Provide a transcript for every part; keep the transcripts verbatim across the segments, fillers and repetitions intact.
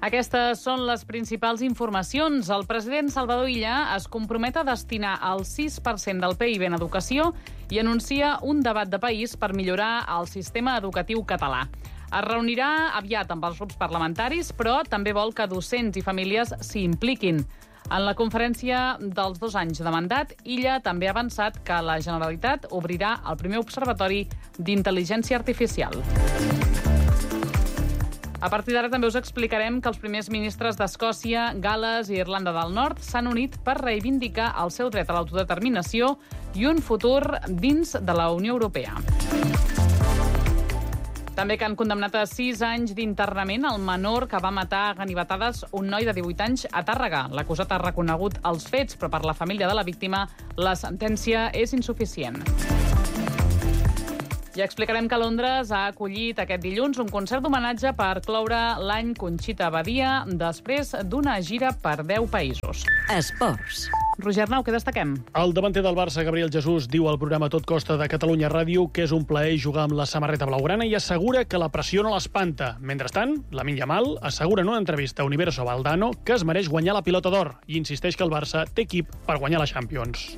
Aquestes són les principals informacions. El president Salvador Illa es compromet a destinar el sis per cent del P I B en educació i anuncia un debat de país per millorar el sistema educatiu català. Es reunirà aviat amb els grups parlamentaris, però també vol que docents i famílies s'hi impliquin. En la conferència dels dos anys de mandat, Illa també ha avançat que la Generalitat obrirà el primer observatori d'intel·ligència artificial. A partir d'ara també us explicarem que els primers ministres d'Escòcia, Gal·les i Irlanda del Nord s'han unit per reivindicar el seu dret a l'autodeterminació i un futur dins de la Unió Europea. També que han condemnat a sis anys d'internament el menor que va matar a ganivetades un noi de divuit anys a Tàrrega. L'acusat ha reconegut els fets, però per la família de la víctima la sentència és insuficient. Ja explicarem que Londres ha acollit aquest dilluns un concert d'homenatge per cloure l'any Conxita Badia després d'una gira per deu països. Esports. Roger Arnau, què destaquem? El davanter del Barça, Gabriel Jesús, diu al programa Tot Costa de Catalunya Ràdio que és un plaer jugar amb la samarreta blaugrana i assegura que la pressió no l'espanta. Mentrestant, Lamine Yamal assegura en una entrevista a Universo Valdano que es mereix guanyar la pilota d'or i insisteix que el Barça té equip per guanyar la Champions.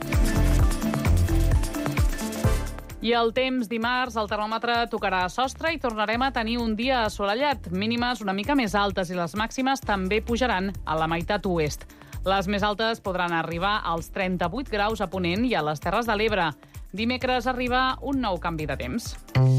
I el temps, dimarts, el termòmetre tocarà sostre i tornarem a tenir un dia assolellat. Mínimes una mica més altes i les màximes també pujaran a la meitat oest. Les més altes podran arribar als trenta-vuit graus a Ponent i a les Terres de l'Ebre. Dimecres arriba un nou canvi de temps.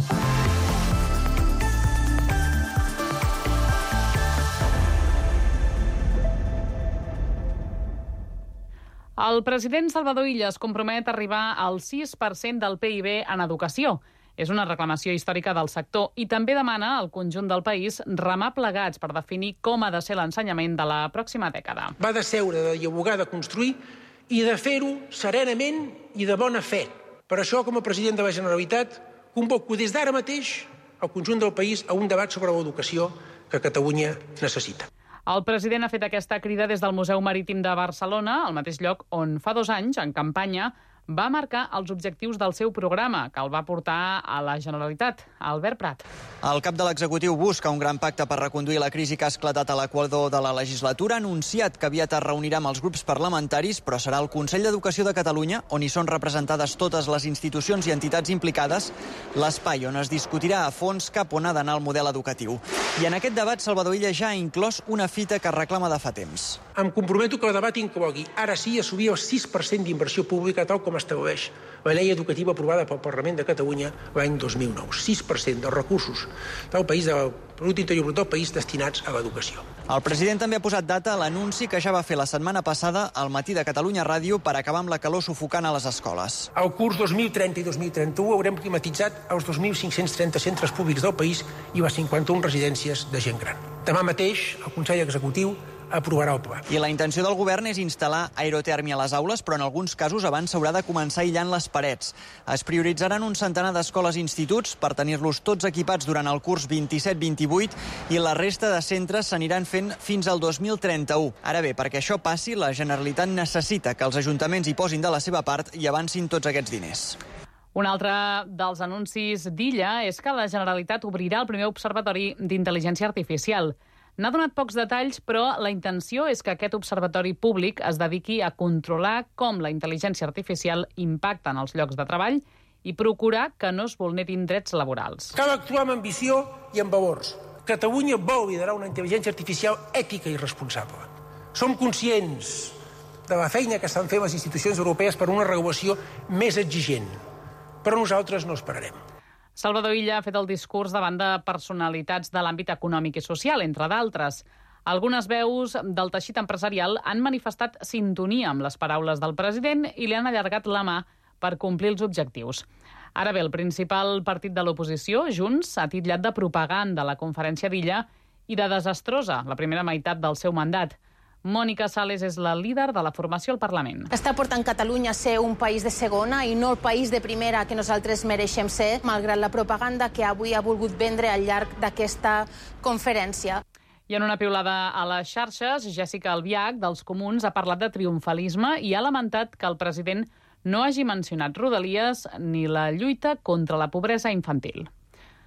El president Salvador Illa es compromet a arribar al sis per cent del P I B en educació. És una reclamació històrica del sector i també demana al conjunt del país remar plegats per definir com ha de ser l'ensenyament de la pròxima dècada. Va de seure, de dialogar, de construir i de fer-ho serenament i de bona fe. Per això, com a president de la Generalitat, convoco des d'ara mateix el conjunt del país a un debat sobre l'educació que Catalunya necessita. El president ha fet aquesta crida des del Museu Marítim de Barcelona, al mateix lloc on fa dos anys, en campanya, va marcar els objectius del seu programa, que el va portar a la Generalitat. Albert Prat. El cap de l'executiu busca un gran pacte per reconduir la crisi que ha esclatat a l'equador de la legislatura. Ha anunciat que aviat es reunirà amb els grups parlamentaris, però serà el Consell d'Educació de Catalunya, on hi són representades totes les institucions i entitats implicades, l'espai on es discutirà a fons cap on ha d'anar el model educatiu. I en aquest debat, Salvador Illa ja ha inclòs una fita que reclama de fa temps. Em comprometo que el debat inclogui, ara sí, assumir el sis per cent d'inversió pública, tal com estableix la llei educativa aprovada pel Parlament de Catalunya l'any dos mil nou. sis per cent dels recursos del país, del producte interior brut del país, destinats a l'educació. El president també ha posat data a l'anunci que ja va fer la setmana passada al matí de Catalunya Ràdio per acabar amb la calor sufocant a les escoles. Al curs dos mil trenta i dos mil trenta-u haurem climatitzat els dos mil cinc-cents trenta centres públics del país i les cinquanta-una residències de gent gran. Demà mateix el Consell Executiu aprovarà el pla. I la intenció del govern és instal·lar aerotèrmia a les aules, però en alguns casos abans s'haurà de començar aïllant les parets. Es prioritzaran un centenar d'escoles i instituts per tenir-los tots equipats durant el curs vint-i-set vint-i-vuit i la resta de centres s'aniran fent fins al dos mil trenta-u. Ara bé, perquè això passi, la Generalitat necessita que els ajuntaments hi posin de la seva part i avancin tots aquests diners. Un altre dels anuncis d'Illa és que la Generalitat obrirà el primer observatori d'intel·ligència artificial. N'ha donat pocs detalls, però la intenció és que aquest observatori públic es dediqui a controlar com la intel·ligència artificial impacta en els llocs de treball i procurar que no es vulnerin drets laborals. Cal actuar amb ambició i amb valors. Catalunya vol liderar una intel·ligència artificial ètica i responsable. Som conscients de la feina que estan fent les institucions europees per una regulació més exigent, però nosaltres no esperarem. Salvador Illa ha fet el discurs davant de personalitats de l'àmbit econòmic i social, entre d'altres. Algunes veus del teixit empresarial han manifestat sintonia amb les paraules del president i li han allargat la mà per complir els objectius. Ara bé, el principal partit de l'oposició, Junts, ha titllat de propaganda la conferència d'Illa i de desastrosa la primera meitat del seu mandat. Mònica Sales és la líder de la formació al Parlament. Està portant Catalunya a ser un país de segona i no el país de primera que nosaltres mereixem ser, malgrat la propaganda que avui ha volgut vendre al llarg d'aquesta conferència. I en una piulada a les xarxes, Jessica Albiach, dels Comuns, ha parlat de triomfalisme i ha lamentat que el president no hagi mencionat Rodalies ni la lluita contra la pobresa infantil.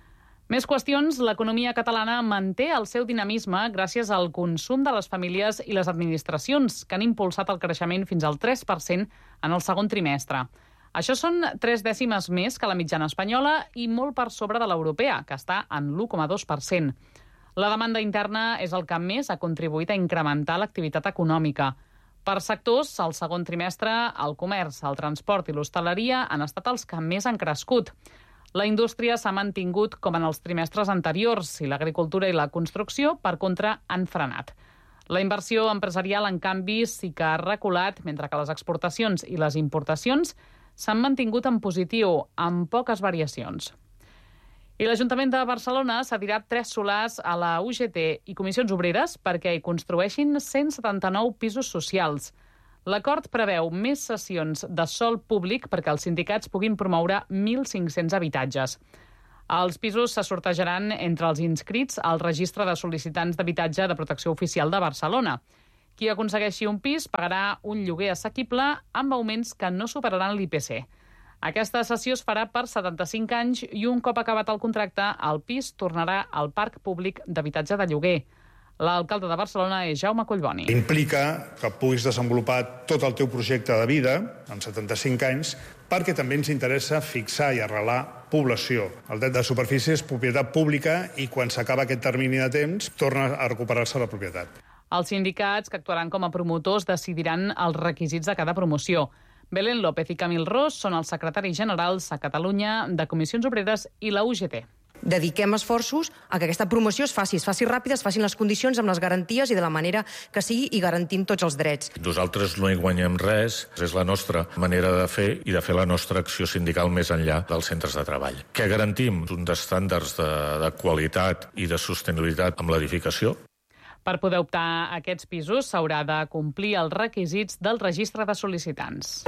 Més qüestions, l'economia catalana manté el seu dinamisme gràcies al consum de les famílies i les administracions, que han impulsat el creixement fins al tres per cent en el segon trimestre. Això són tres dècimes més que la mitjana espanyola i molt per sobre de l'europea, que està en l'u coma dos per cent. La demanda interna és el que més ha contribuït a incrementar l'activitat econòmica. Per sectors, al segon trimestre, el comerç, el transport i l'hostaleria han estat els que més han crescut. La indústria s'ha mantingut com en els trimestres anteriors i l'agricultura i la construcció, per contra, han frenat. La inversió empresarial, en canvi, sí que ha reculat, mentre que les exportacions i les importacions s'han mantingut en positiu, amb poques variacions. I l'Ajuntament de Barcelona s'ha tirat tres solars a la U G T i Comissions Obreres perquè hi construeixin cent setanta-nou pisos socials. L'acord preveu més sessions de sòl públic perquè els sindicats puguin promoure mil cinc-cents habitatges. Els pisos se sortejaran entre els inscrits al registre de sol·licitants d'habitatge de protecció oficial de Barcelona. Qui aconsegueixi un pis pagarà un lloguer assequible amb augments que no superaran l'I P C. Aquesta cessió es farà per setanta-cinc anys i un cop acabat el contracte, el pis tornarà al parc públic d'habitatge de lloguer. L'alcalde de Barcelona és Jaume Collboni. Implica que puguis desenvolupar tot el teu projecte de vida en setanta-cinc anys perquè també ens interessa fixar i arrelar població. El dret de superfície és propietat pública i quan s'acaba aquest termini de temps torna a recuperar-se la propietat. Els sindicats que actuaran com a promotors decidiran els requisits de cada promoció. Belén López i Camil Ros són els secretaris generals a Catalunya de Comissions Obreres i la U G T. Dediquem esforços a que aquesta promoció es faci, es faci ràpida, es facin les condicions amb les garanties i de la manera que sigui i garantint tots els drets. Nosaltres no hi guanyem res, és la nostra manera de fer i de fer la nostra acció sindical més enllà dels centres de treball. Què garantim? Uns estàndards de, de qualitat i de sostenibilitat amb l'edificació. Per poder optar a aquests pisos s'haurà de complir els requisits del registre de sol·licitants.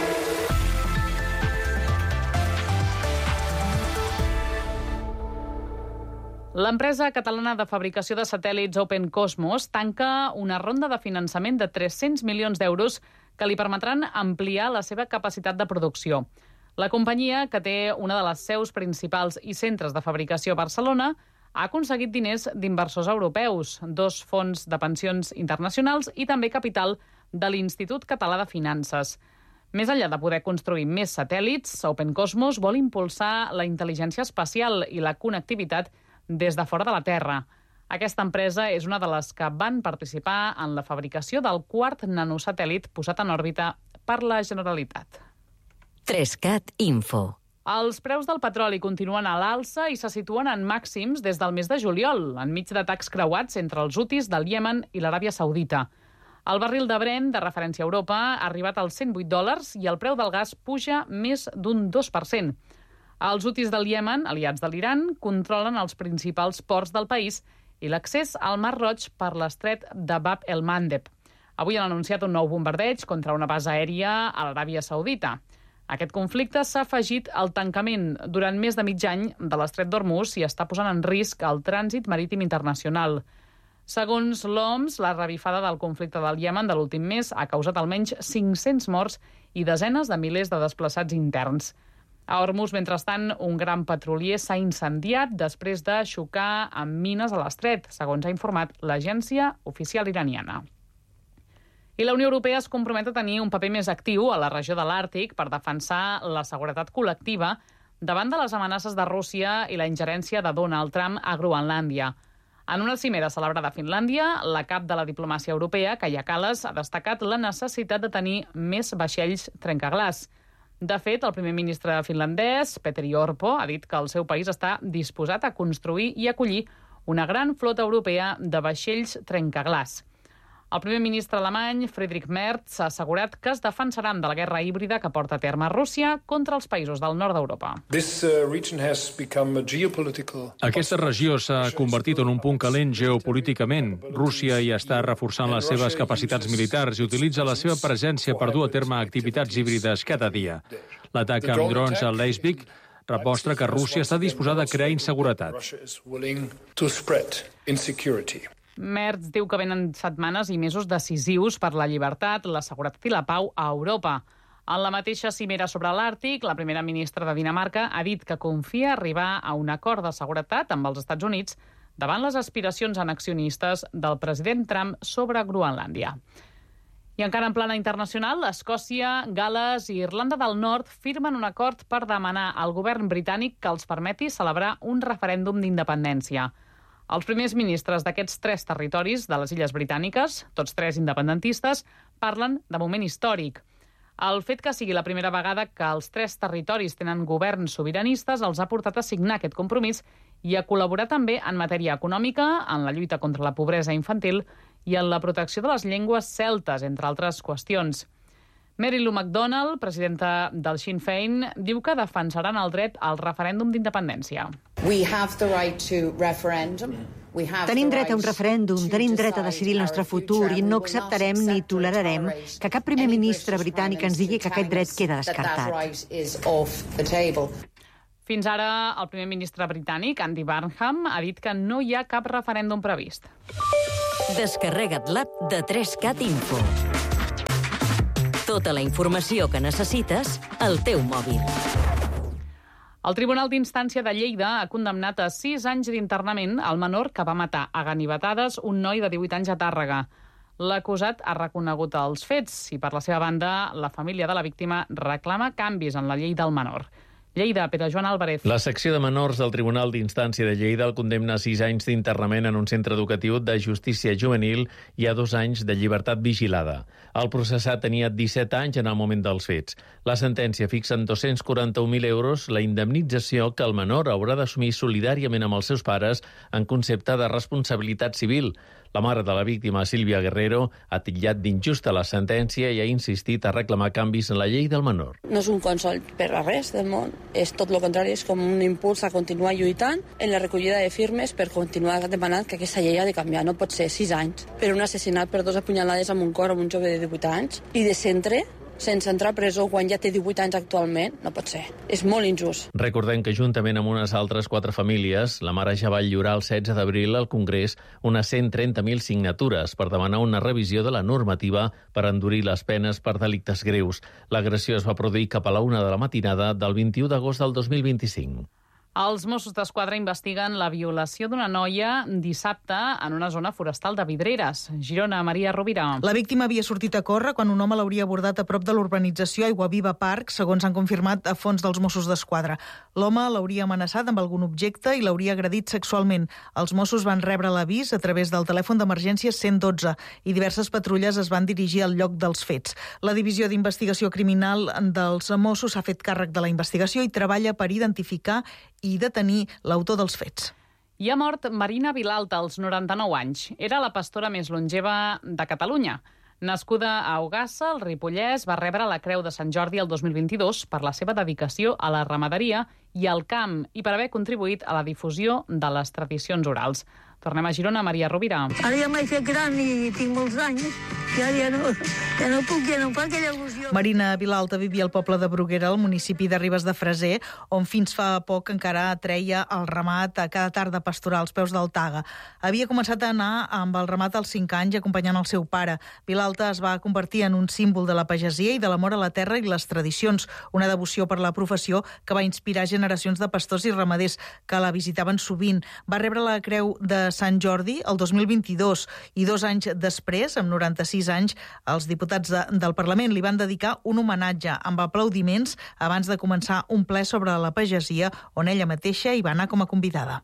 L'empresa catalana de fabricació de satèl·lits Open Cosmos tanca una ronda de finançament de tres-cents milions d'euros que li permetran ampliar la seva capacitat de producció. La companyia, que té una de les seus principals i centres de fabricació a Barcelona, ha aconseguit diners d'inversors europeus, dos fons de pensions internacionals i també capital de l'Institut Català de Finances. Més enllà de poder construir més satèl·lits, Open Cosmos vol impulsar la intel·ligència espacial i la connectivitat des de fora de la Terra. Aquesta empresa és una de les que van participar en la fabricació del quart nanosatèl·lit posat en òrbita per la Generalitat. Trescat Info. Els preus del petroli continuen a l'alça i se situen en màxims des del mes de juliol, enmig d'atacs creuats entre els hutis del Iemen i l'Aràbia Saudita. El barril de Brent, de referència a Europa, ha arribat als cent vuit dòlars i el preu del gas puja més d'un dos per cent. Els hutis del Iemen, aliats de l'Iran, controlen els principals ports del país i l'accés al Mar Roig per l'estret de Bab el-Mandeb. Avui han anunciat un nou bombardeig contra una base aèria a l'Aràbia Saudita. Aquest conflicte s'ha afegit al tancament durant més de mig any de l'estret d'Hormuz i està posant en risc el trànsit marítim internacional. Segons l'O M S, la revifada del conflicte del Iemen de l'últim mes ha causat almenys cinc-cents morts i desenes de milers de desplaçats interns. A Hormuz, mentrestant, un gran petrolier s'ha incendiat després de xocar amb mines a l'estret, segons ha informat l'agència oficial iraniana. I la Unió Europea es compromet a tenir un paper més actiu a la regió de l'Àrtic per defensar la seguretat col·lectiva davant de les amenaces de Rússia i la ingerència de Donald Trump a Groenlàndia. En una cimera celebrada a Finlàndia, la cap de la diplomàcia europea, Kaja Kallas, ha destacat la necessitat de tenir més vaixells trencaglaç. De fet, el primer ministre finlandès, Petteri Orpo, ha dit que el seu país està disposat a construir i acollir una gran flota europea de vaixells trencaglaç. El primer ministre alemany, Friedrich Merz, ha assegurat que es defensaran de la guerra híbrida que porta a terme Rússia contra els països del nord d'Europa. Aquesta regió s'ha convertit en un punt calent geopolíticament. Rússia hi està reforçant les seves capacitats militars i utilitza la seva presència per dur a terme activitats híbrides cada dia. L'atac amb drons a Leipzig demostra que Rússia està disposada a crear inseguretat. Merz diu que venen setmanes i mesos decisius per la llibertat, la seguretat i la pau a Europa. En la mateixa cimera sobre l'Àrtic, la primera ministra de Dinamarca ha dit que confia arribar a un acord de seguretat amb els Estats Units davant les aspiracions annexionistes del president Trump sobre Groenlàndia. I encara en plana internacional, Escòcia, Gal·les i Irlanda del Nord firmen un acord per demanar al govern britànic que els permeti celebrar un referèndum d'independència. Els primers ministres d'aquests tres territoris de les Illes Britàniques, tots tres independentistes, parlen de moment històric. El fet que sigui la primera vegada que els tres territoris tenen governs sobiranistes els ha portat a signar aquest compromís i a col·laborar també en matèria econòmica, en la lluita contra la pobresa infantil i en la protecció de les llengües celtes, entre altres qüestions. Mary Lou McDonald, presidenta del Sinn Féin, diu que defensaran el dret al referèndum d'independència. We have the right to referendum. Tenim dret a un referèndum, tenim dret a decidir el nostre futur i no acceptarem ni tolerarem que cap primer ministre britànic ens digui que aquest dret queda descartat. Fins ara, el primer ministre britànic, Andy Burnham, ha dit que no hi ha cap referèndum previst. Descarrega't l'app de tres cat Info. Tota la informació que necessites al teu mòbil. El Tribunal d'Instància de Lleida ha condemnat a sis anys d'internament al menor que va matar a ganivetades un noi de divuit anys a Tàrrega. L'acusat ha reconegut els fets i, per la seva banda, la família de la víctima reclama canvis en la llei del menor. Lleida, Pere Joan Álvarez. La secció de menors del Tribunal d'Instància de Lleida el condemna a sis anys d'internament en un centre educatiu de justícia juvenil i a dos anys de llibertat vigilada. El processat tenia disset anys en el moment dels fets. La sentència fixa en dos-cents quaranta-un mil euros la indemnització que el menor haurà d'assumir solidàriament amb els seus pares en concepte de responsabilitat civil. La mare de la víctima, Sílvia Guerrero, ha titllat d'injusta la sentència i ha insistit a reclamar canvis en la llei del menor. No és un consol per a res del món, és tot el contrari, és com un impuls a continuar lluitant en la recollida de firmes per continuar demanant que aquesta llei ha de canviar. No pot ser sis anys per un assassinat per dos apunyalades amb un cor amb un jove de divuit anys i de centre sense entrar a presó quan ja té divuit anys actualment, no pot ser. És molt injust. Recordem que juntament amb unes altres quatre famílies, la mare ja va lliurar el setze d'abril al Congrés unes cent trenta mil signatures per demanar una revisió de la normativa per endurir les penes per delictes greus. L'agressió es va produir cap a la una de la matinada del vint-i-u d'agost del dos mil vint-i-cinc. Els Mossos d'Esquadra investiguen la violació d'una noia dissabte en una zona forestal de Vidreres. Girona, Maria Rovira. La víctima havia sortit a córrer quan un home l'hauria abordat a prop de l'urbanització Aiguaviva Park, segons han confirmat a fons dels Mossos d'Esquadra. L'home l'hauria amenaçat amb algun objecte i l'hauria agredit sexualment. Els Mossos van rebre l'avís a través del telèfon d'emergència cent dotze i diverses patrulles es van dirigir al lloc dels fets. La Divisió d'Investigació Criminal dels Mossos s'ha fet càrrec de la investigació i treballa per identificar i detenir l'autor dels fets. Hi ha mort Marina Vilalta, als noranta-nou anys. Era la pastora més longeva de Catalunya. Nascuda a Ogassa, al Ripollès, va rebre la Creu de Sant Jordi el dos mil vint-i-dos per la seva dedicació a la ramaderia i al camp i per haver contribuït a la difusió de les tradicions orals. Tornem a Girona, Maria Rovira. Ara ja m'he fet gran i tinc molts anys i ara ja no, ja no puc, ja no fa aquella il·lusió. Marina Vilalta vivia al poble de Bruguera, al municipi de Ribes de Freser, on fins fa poc encara treia el ramat a cada tarda pastoral als peus del Taga. Havia començat a anar amb el ramat als cinc anys acompanyant el seu pare. Vilalta es va convertir en un símbol de la pagesia i de l'amor a la terra i les tradicions, una devoció per la professió que va inspirar generacions de pastors i ramaders que la visitaven sovint. Va rebre la Creu de Sant Jordi el dos mil vint-i-dos i dos anys després, amb noranta-sis anys, els diputats de, del Parlament li van dedicar un homenatge amb aplaudiments abans de començar un ple sobre la pagesia on ella mateixa hi va anar com a convidada.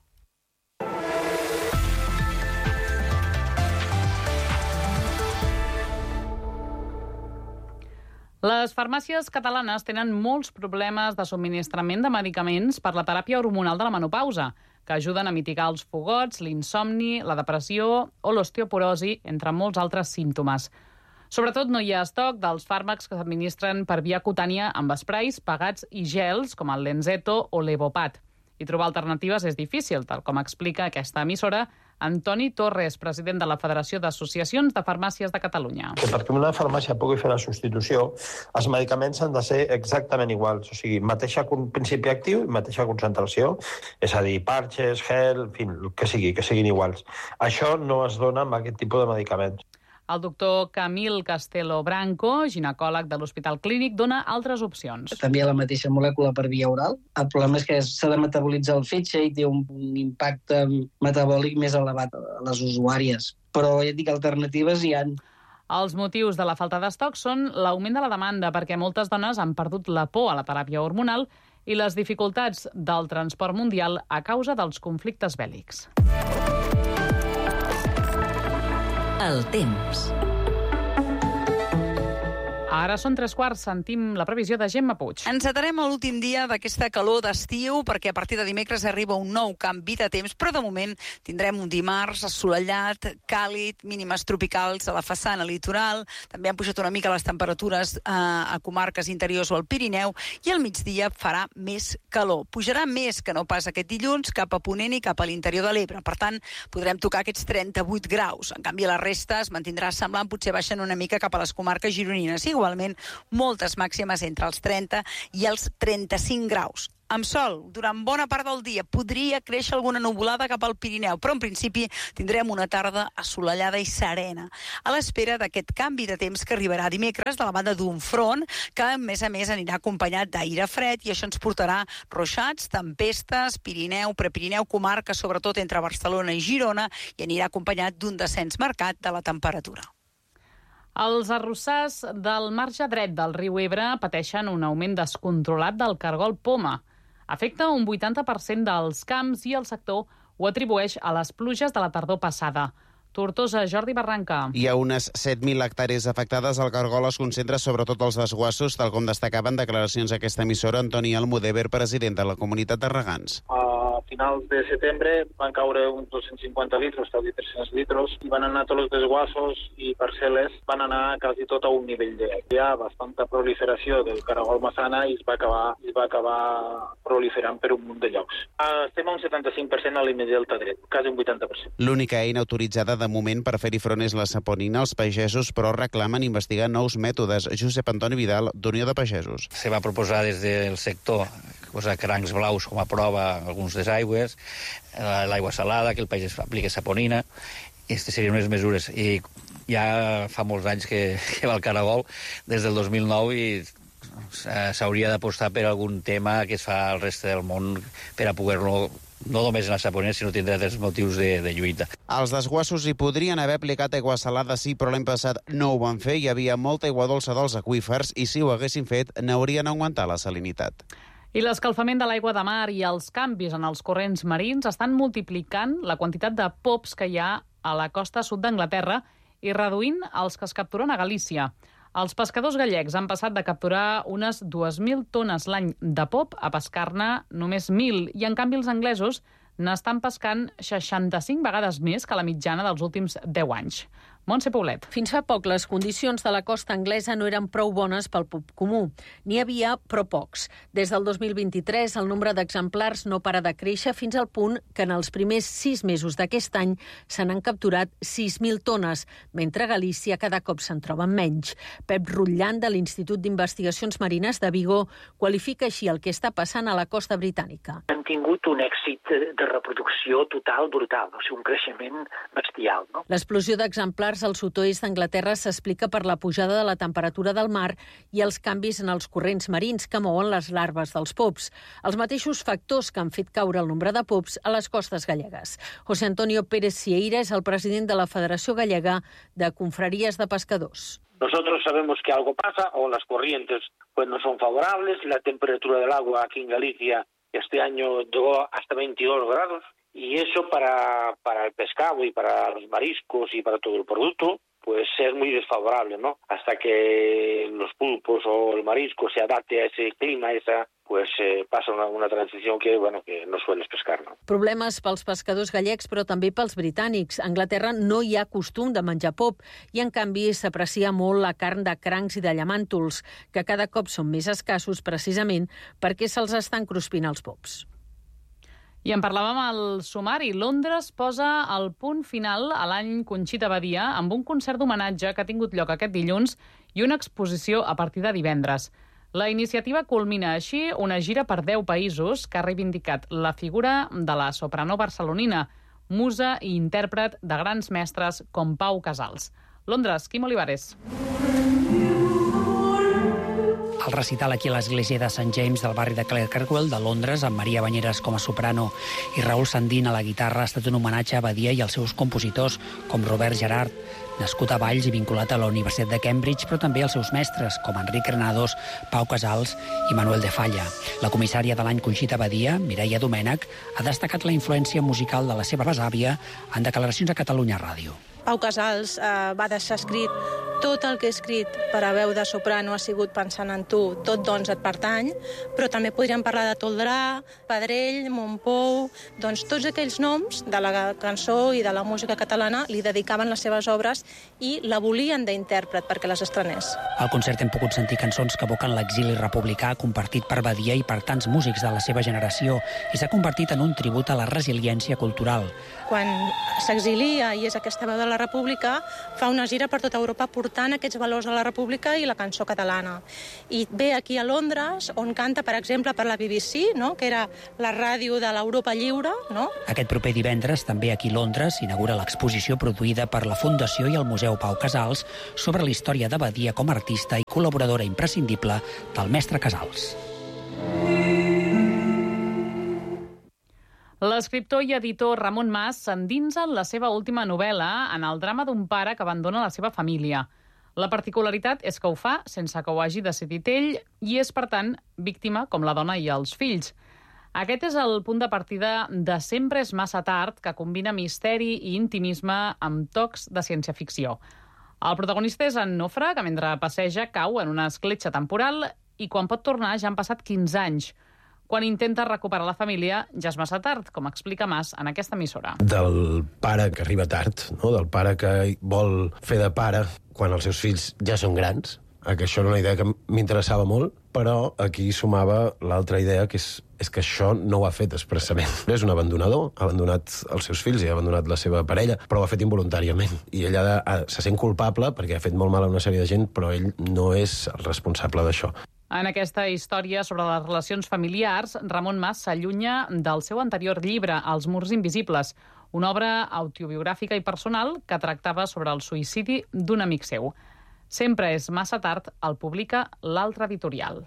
Les farmàcies catalanes tenen molts problemes de subministrament de medicaments per la teràpia hormonal de la menopausa, que ajuden a mitigar els fogots, l'insomni, la depressió o l'osteoporosi, entre molts altres símptomes. Sobretot no hi ha estoc dels fàrmacs que s'administren per via cutània amb esprais, pegats i gels, com el Lenzeto o l'Evopat. I trobar alternatives és difícil, tal com explica aquesta emissora Antoni Torres, president de la Federació d'Associacions de Farmàcies de Catalunya. Que perquè una farmàcia pugui fer la substitució, els medicaments han de ser exactament iguals, o sigui, mateixa principi actiu i mateixa concentració, és a dir, parches, gel, en fi, el que sigui, que siguin iguals. Això no es dona amb aquest tipus de medicaments. El doctor Camil Castelo Branco, ginecòleg de l'Hospital Clínic, dona altres opcions. També hi ha la mateixa molècula per via oral. El problema és que s'ha de metabolitzar el fetge i té un, un impacte metabòlic més elevat a les usuàries. Però ja et dic, alternatives hi ha. Els motius de la falta d'estoc són l'augment de la demanda, perquè moltes dones han perdut la por a la teràpia hormonal i les dificultats del transport mundial a causa dels conflictes bèl·lics. El temps. Ara són tres quarts, sentim la previsió de Gemma Puig. Encetarem a l'últim dia d'aquesta calor d'estiu perquè a partir de dimecres arriba un nou canvi de temps, però de moment tindrem un dimarts assolellat, càlid, mínimes tropicals a la façana litoral, també han pujat una mica les temperatures eh, a comarques interiors o al Pirineu, i al migdia farà més calor. Pujarà més que no pas aquest dilluns cap a Ponent i cap a l'interior de l'Ebre. Per tant, podrem tocar aquests trenta-vuit graus. En canvi, la resta es mantindrà semblant, potser baixen una mica cap a les comarques gironines. Igualment, moltes màximes entre els trenta i els trenta-cinc graus. Amb sol, durant bona part del dia, podria créixer alguna nuvolada cap al Pirineu, però en principi tindrem una tarda assolellada i serena, a l'espera d'aquest canvi de temps que arribarà dimecres de la banda d'un front que, a més a més, anirà acompanyat d'aire fred i això ens portarà ruixats, tempestes, Pirineu, Prepirineu, comarques, sobretot entre Barcelona i Girona, i anirà acompanyat d'un descens marcat de la temperatura. Els arrossars del marge dret del riu Ebre pateixen un augment descontrolat del cargol poma. Afecta un vuitanta per cent dels camps i el sector ho atribueix a les pluges de la tardor passada. Tortosa, Jordi Barranca. Hi ha unes set mil hectàrees afectades. El cargol es concentra sobretot als desguassos, tal com destacaven declaracions a aquesta emissora Antoni Almudever, president de la comunitat de regants. A finals de setembre van caure uns dos-cents cinquanta litres, quasi tres-cents litres, i van anar tots els desguassos i parcel·les, van anar quasi tot a un nivell de... Hi ha bastanta proliferació del caragol massana i es va acabar, es va acabar proliferant per un munt de llocs. Estem a un setanta-cinc per cent a l'I Delta dret, quasi un vuitanta per cent. L'única eina autoritzada de moment per fer-hi front és la saponina. Els pagesos, però, reclamen investigar nous mètodes. Josep Antoni Vidal, d'Unió de Pagesos. Se va proposar des del sector posar crancs blaus com a prova a alguns desaigües, l'aigua salada, que el pagès apliqui saponina. Aquestes serien unes mesures. I ja fa molts anys que, que va el caragol, des del dos mil nou, i s'hauria d'apostar per algun tema que es fa al reste del món per a poder-lo no només en la saponera, sinó tindrà tres motius de, de lluita. Els desguassos hi podrien haver aplicat aigua salada, sí, però l'any passat no ho van fer. Hi havia molta aigua dolça dels aqüífers i si ho haguessin fet n'haurien augmentat la salinitat. I l'escalfament de l'aigua de mar i els canvis en els corrents marins estan multiplicant la quantitat de pops que hi ha a la costa sud d'Anglaterra i reduint els que es capturen a Galícia. Els pescadors gallecs han passat de capturar unes dues mil tones l'any de pop a pescar-ne només mil, i en canvi els anglesos n'estan pescant seixanta-cinc vegades més que la mitjana dels últims deu anys. Montse Paulet. Fins fa poc, les condicions de la costa anglesa no eren prou bones pel pop comú. N'hi havia, però pocs. Des del dos mil vint-i-tres, el nombre d'exemplars no para de créixer fins al punt que en els primers sis mesos d'aquest any se n'han capturat sis mil tones, mentre a Galícia cada cop se'n troben menys. Pep Rutllant, de l'Institut d'Investigacions Marines de Vigo, qualifica així el que està passant a la costa britànica. Hem tingut un èxit de reproducció total brutal, o sigui, un creixement bestial, no? L'explosió d'exemplars al sud-oest d'Anglaterra s'explica per la pujada de la temperatura del mar i els canvis en els corrents marins que mouen les larves dels pops, els mateixos factors que han fet caure el nombre de pops a les costes gallegues. José Antonio Pérez Sieira és el president de la Federació Gallega de Confrarías de Pescadors. Nosotros sabemos que algo pasa, o las corrientes pues no son favorables, la temperatura del agua aquí en Galicia este año llegó hasta veintidós grados, y eso para, para el pescado y para los mariscos y para todo el producto, pues es muy desfavorable, ¿no? Hasta que los pulpos o el marisco se adapte a ese clima, esa, pues eh, passa una, una transició que, bueno, que no sueles pescar, no? Problemes pels pescadors gallecs, però també pels britànics. A Anglaterra no hi ha costum de menjar pop i, en canvi, s'aprecia molt la carn de crancs i de llamàntols, que cada cop són més escassos precisament perquè se'ls estan cruspint els pops. I en parlàvem al sumari. Londres posa el punt final a l'any Conxita Badia amb un concert d'homenatge que ha tingut lloc aquest dilluns i una exposició a partir de divendres. La iniciativa culmina així una gira per deu països que ha reivindicat la figura de la soprano barcelonina, musa i intèrpret de grans mestres com Pau Casals. Londres, Quim Olivares. El recital aquí a l'església de Sant James del barri de Clerkenwell de Londres, amb Maria Banyeres com a soprano i Raül Sandín a la guitarra, ha estat un homenatge a Badia i als seus compositors, com Robert Gerard, nascut a Valls i vinculat a la Universitat de Cambridge, però també als seus mestres, com Enric Granados, Pau Casals i Manuel de Falla. La comissària de l'any Conxita Badia, Mireia Domènech, ha destacat la influència musical de la seva besàvia en declaracions a Catalunya Ràdio. Pau Casals eh, va deixar escrit tot el que he escrit per a veu de soprano ha sigut pensant en tu, tot doncs et pertany, però també podríem parlar de Toldrà, Pedrell, Montpou, doncs tots aquells noms de la cançó i de la música catalana li dedicaven les seves obres i la volien d'intèrpret perquè les estrenés. Al concert hem pogut sentir cançons que evoquen l'exili republicà compartit per Badia i per tants músics de la seva generació i s'ha convertit en un tribut a la resiliència cultural. Quan s'exilia i és aquesta veu de la República, fa una gira per tota Europa portant aquests valors de la República i la cançó catalana. I ve aquí a Londres, on canta, per exemple, per la B B C, no? Que era la ràdio de l'Europa Lliure. No? Aquest proper divendres, també aquí a Londres, s'inaugura l'exposició produïda per la Fundació i el Museu Pau Casals sobre la història de Badia com a artista i col·laboradora imprescindible del mestre Casals. L'escriptor i editor Ramon Mas s'endinsa en la seva última novel·la en el drama d'un pare que abandona la seva família. La particularitat és que ho fa sense que ho hagi decidit ell i és, per tant, víctima com la dona i els fills. Aquest és el punt de partida de Sempre és massa tard, que combina misteri i intimisme amb tocs de ciència-ficció. El protagonista és en Nofre, que mentre passeja cau en una escletxa temporal i quan pot tornar ja han passat quinze anys. Quan intenta recuperar la família, ja és massa tard, com explica Mas en aquesta emissora. Del pare que arriba tard, no? Del pare que vol fer de pare quan els seus fills ja són grans, que això era una idea que m'interessava molt, però aquí sumava l'altra idea, que és, és que això no ho ha fet expressament. És un abandonador, ha abandonat els seus fills i ha abandonat la seva parella, però ho ha fet involuntàriament. I ell ha de, ha, se sent culpable perquè ha fet molt mal a una sèrie de gent, però ell no és el responsable d'això. En aquesta història sobre les relacions familiars, Ramon Mas s'allunya del seu anterior llibre, Els murs invisibles, una obra autobiogràfica i personal que tractava sobre el suïcidi d'un amic seu. Sempre és massa tard, el publica l'altre editorial.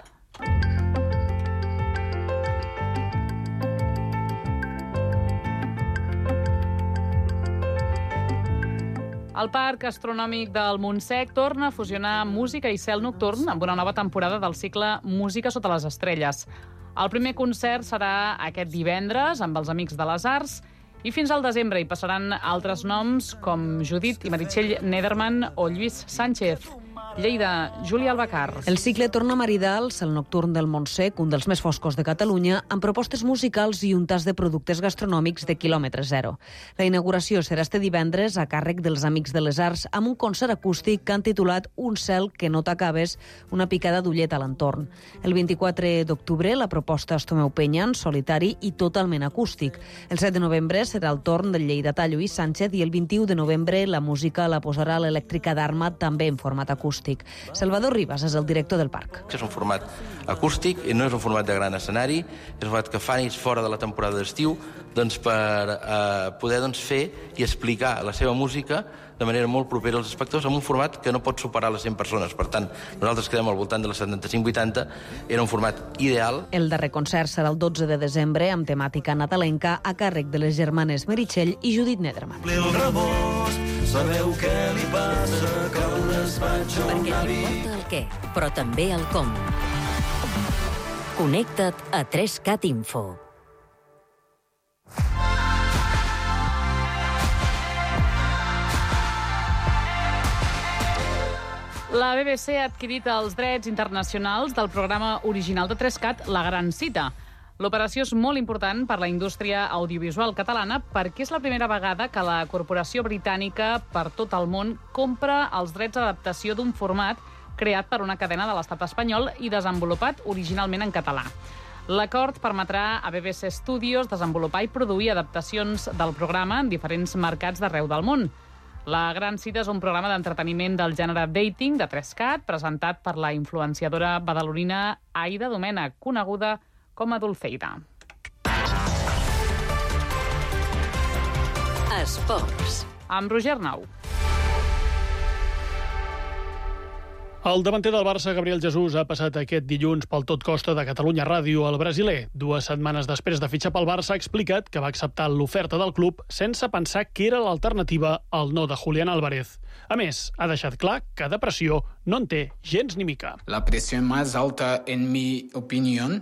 El Parc Astronòmic del Montsec torna a fusionar música i cel nocturn amb una nova temporada del cicle Música sota les estrelles. El primer concert serà aquest divendres amb els Amics de les Arts i fins al desembre hi passaran altres noms com Judit i Meritxell Nederman o Lluís Sánchez. Lleida, Júlia Albacar. El cicle torna a maridar el cel nocturn del Montsec, un dels més foscos de Catalunya, amb propostes musicals i un tas de productes gastronòmics de quilòmetre zero. La inauguració serà este divendres a càrrec dels Amics de les Arts amb un concert acústic que han titulat Un cel que no t'acabes, una picada d'ullet a l'entorn. El vint-i-quatre d'octubre la proposta és Tomeu Penya en solitari i totalment acústic. El set de novembre serà el torn del lleidatà Lluís Sánchez i el vint-i-u de novembre la música la posarà l'Elèctrica d'Arma també en format acústic. Salvador Ribas és el director del parc. És un format acústic i no és un format de gran escenari, és un format que fa nits fora de la temporada d'estiu doncs per eh, poder doncs, fer i explicar la seva música de manera molt propera als espectadors amb un format que no pot superar les cent persones. Per tant, nosaltres quedem al voltant de les setanta-cinc vuitanta, era un format ideal. El darrer concert serà el dotze de desembre amb temàtica nadalenca a càrrec de les germanes Meritxell i Judit Nederman. El rebost, sabeu què li passa, que el despatx on Perquè t'importa el què, però també el com. Connecta't a tres cat Info. La B B C ha adquirit els drets internacionals del programa original de tres cat, La Gran Cita. L'operació és molt important per la indústria audiovisual catalana perquè és la primera vegada que la corporació britànica per tot el món compra els drets d'adaptació d'un format creat per una cadena de l'estat espanyol i desenvolupat originalment en català. L'acord permetrà a B B C Studios desenvolupar i produir adaptacions del programa en diferents mercats d'arreu del món. La Gran Cita és un programa d'entreteniment del gènere dating de tres cat, presentat per la influenciadora badalonina Aida Domènech, coneguda com a Dulceida. Esports. Amb Roger Arnau. El davanter del Barça, Gabriel Jesús, ha passat aquest dilluns pel Tot Costa de Catalunya Ràdio al brasiler. Dues setmanes després de fitxar pel Barça ha explicat que va acceptar l'oferta del club sense pensar que era l'alternativa al no de Julián Álvarez. A més, ha deixat clar que de pressió no en té gens ni mica. La presión más alta, en mi opinión,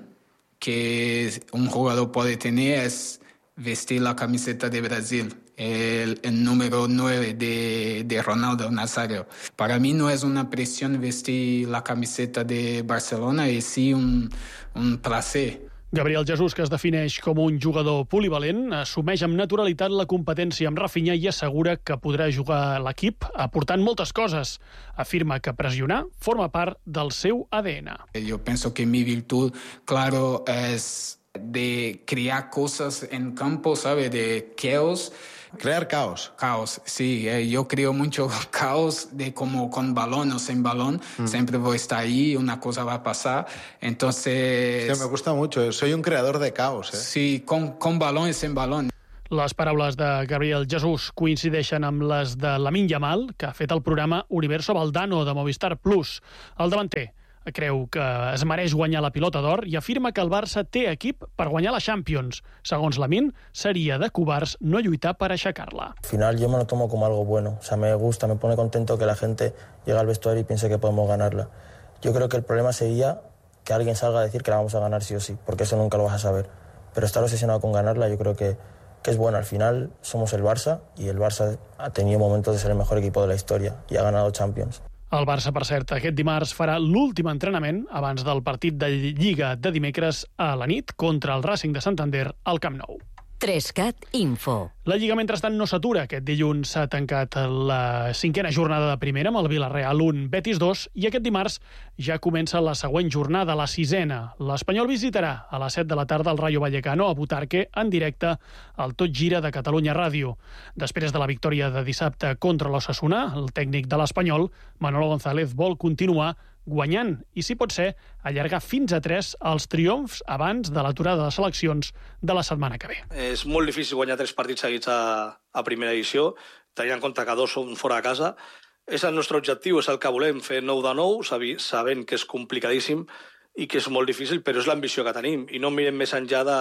que un jugador puede tener es vestir la camiseta de Brasil. El, el número nueve de, de Ronaldo Nazario. Para mí no es una presión vestir la camiseta de Barcelona, es sí un, un placer. Gabriel Jesús, que es defineix com un jugador polivalent, assumeix amb naturalitat la competència amb Rafinha i assegura que podrà jugar a l'equip aportant moltes coses. Afirma que pressionar forma part del seu A D N. Yo pienso que mi virtud, claro, es de crear cosas en campo, ¿sabe? De caos. Crear caos. Caos, sí. Eh, yo creo mucho caos de como con balón o sin balón. Mm. Siempre voy a estar ahí, una cosa va a pasar. Entonces... Sí, me gusta mucho. Soy un creador de caos. ¿eh? Sí, con, con balón y sin balón. Les paraules de Gabriel Jesús coincideixen amb les de Lamine Yamal, que ha fet el programa Universo Valdano de Movistar Plus. El davanter creu que es mereix guanyar la Pilota d'Or i afirma que el Barça té equip per guanyar la Champions. Segons Lamine, seria de covards no lluitar per aixecar-la. Al final yo me lo tomo como algo bueno. O sea, me gusta, me pone contento que la gente llegue al vestuario y piense que podemos ganarla. Yo creo que el problema sería que alguien salga a decir que la vamos a ganar sí o sí, porque eso nunca lo vas a saber. Pero estar obsesionado con ganarla yo creo que, que es bueno. Al final somos el Barça y el Barça ha tenido momentos de ser el mejor equipo de la historia y ha ganado Champions. El Barça, per cert, aquest dimarts farà l'últim entrenament abans del partit de Lliga de dimecres a la nit contra el Racing de Santander al Camp Nou. Trescat Info. La Lliga, mentrestant, no s'atura. Aquest dilluns s'ha tancat la cinquena jornada de primera amb el Villarreal un, Betis dos, i aquest dimarts ja comença la següent jornada, la sisena. L'Espanyol visitarà a les set de la tarda el Rayo Vallecano a Butarque en directe al Tot Gira de Catalunya Ràdio. Després de la victòria de dissabte contra l'Osasuna, el tècnic de l'Espanyol, Manolo González, vol continuar guanyant i, si pot ser, allargar fins a tres els triomfs abans de l'aturada de les seleccions de la setmana que ve. És molt difícil guanyar tres partits seguits a, a primera edició, tenint en compte que dos són fora de casa. És el nostre objectiu, és el que volem, fer nou de nou, sabent que és complicadíssim i que és molt difícil, però és l'ambició que tenim. I no mirem més enllà de,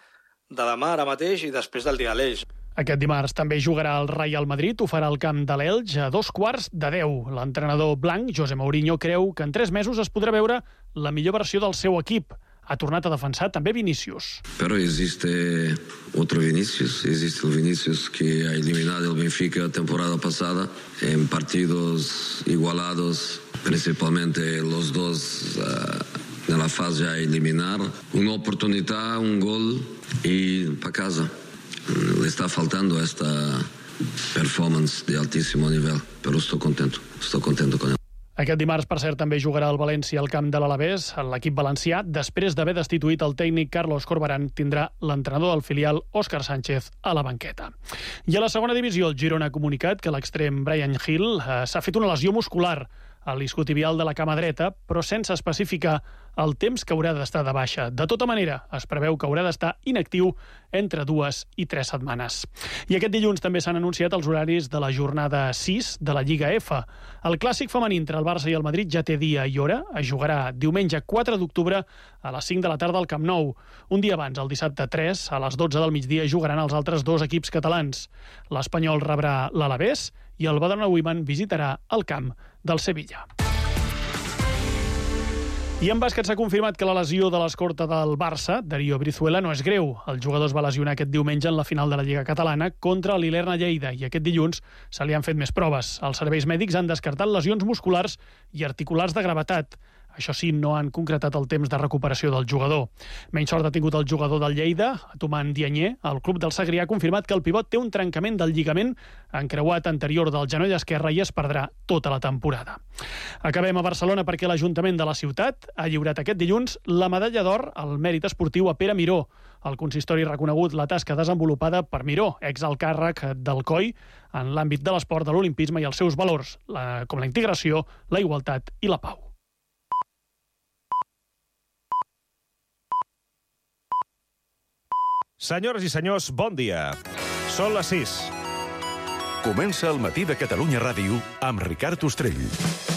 de demà, ara mateix, i després del dia de l'Elx. Aquest dimarts també jugarà el Real Madrid, ho farà al camp de l'Elx a dos quarts de deu. L'entrenador blanc, José Mourinho, creu que en tres mesos es podrà veure la millor versió del seu equip. Ha tornat a defensar també Vinícius. Pero existe otro Vinícius, existe el Vinícius que ha eliminado el Benfica la temporada pasada en partidos igualados, principalmente los dos uh, en la fase a eliminar. Una oportunidad, un gol y para casa. Le está faltando esta performance de altísimo nivel, pero estoy contento, estoy contento con él. Aquest dimarts, per cert, també jugarà el València al camp de l'Alavés. L'equip valencià, després d'haver destituït el tècnic Carlos Corberán, tindrà l'entrenador del filial, Òscar Sánchez, a la banqueta. I a la segona divisió, el Girona ha comunicat que l'extrem Brian Hill eh, s'ha fet una lesió muscular a l'isquiotibial de la cama dreta, però sense especificar el temps que haurà d'estar de baixa. De tota manera, es preveu que haurà d'estar inactiu entre dues i tres setmanes. I aquest dilluns també s'han anunciat els horaris de la jornada sis de la Lliga F. El clàssic femení entre el Barça i el Madrid ja té dia i hora. Es jugarà diumenge quatre d'octubre a les cinc de la tarda al Camp Nou. Un dia abans, el dissabte tres, a les dotze del migdia, jugaran els altres dos equips catalans. L'Espanyol rebrà l'Alavés i el Badalona Women visitarà el camp del Sevilla. I en bàsquet s'ha confirmat que la lesió de l'escorta del Barça, Darío Brizuela, no és greu. El jugador es va lesionar aquest diumenge en la final de la Lliga Catalana contra l'Ilerna Lleida i aquest dilluns se li han fet més proves. Els serveis mèdics han descartat lesions musculars i articulars de gravetat. Això sí, no han concretat el temps de recuperació del jugador. Menys sort ha tingut el jugador del Lleida, Atoman Dianyé. El club del Segrià ha confirmat que el pivot té un trencament del lligament encreuat anterior del genoll esquerre i es perdrà tota la temporada. Acabem a Barcelona perquè l'Ajuntament de la ciutat ha lliurat aquest dilluns la medalla d'or al mèrit esportiu a Pere Miró. El consistori ha reconegut la tasca desenvolupada per Miró, exalt càrrec del C O I, en l'àmbit de l'esport, de l'olimpisme i els seus valors, la, com la integració, la igualtat i la pau. Senyores i senyors, bon dia. Són les sis. Comença el matí de Catalunya Ràdio amb Ricard Ostrell.